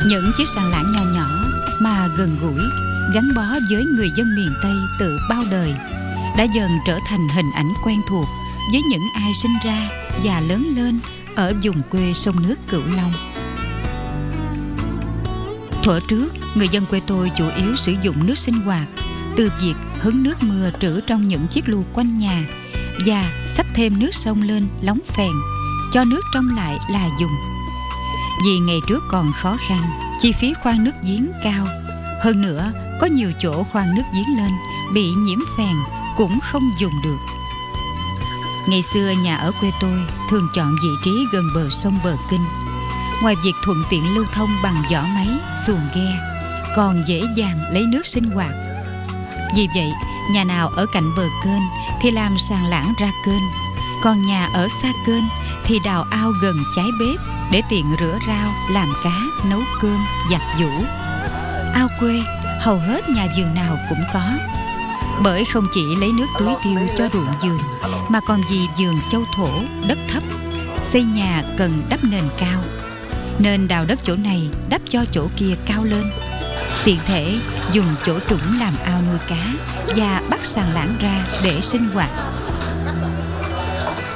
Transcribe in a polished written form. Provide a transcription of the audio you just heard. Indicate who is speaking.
Speaker 1: Những chiếc sàn lãng nho nhỏ mà gần gũi, gắn bó với người dân miền Tây từ bao đời, đã dần trở thành hình ảnh quen thuộc với những ai sinh ra và lớn lên ở vùng quê sông nước Cửu Long. Thuở trước, người dân quê tôi chủ yếu sử dụng nước sinh hoạt từ việc hứng nước mưa trữ trong những chiếc lu quanh nhà và xách thêm nước sông lên lóng phèn, cho nước trong lại là dùng. Vì ngày trước còn khó khăn, chi phí khoan nước giếng cao. Hơn nữa, có nhiều chỗ khoan nước giếng lên bị nhiễm phèn cũng không dùng được. Ngày xưa nhà ở quê tôi thường chọn vị trí gần bờ sông bờ Kinh. Ngoài việc thuận tiện lưu thông bằng giỏ máy, xuồng ghe, còn dễ dàng lấy nước sinh hoạt. Vì vậy, nhà nào ở cạnh bờ kênh thì làm sàn lãng ra kênh, còn nhà ở xa kênh thì đào ao gần cháy bếp để tiện rửa rau, làm cá, nấu cơm, giặt giũ. Ao quê hầu hết nhà vườn nào cũng có, bởi không chỉ lấy nước tưới tiêu cho ruộng vườn, mà còn vì vườn châu thổ, đất thấp, xây nhà cần đắp nền cao, nên đào đất chỗ này đắp cho chỗ kia cao lên, tiện thể dùng chỗ trũng làm ao nuôi cá và bắt sàn lãng ra để sinh hoạt.